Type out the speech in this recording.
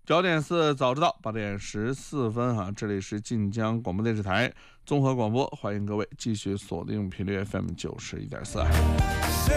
9:04早知道8:14哈，这里是晋江广播电视台综合广播，欢迎各位继续锁定频率 FM 91.4。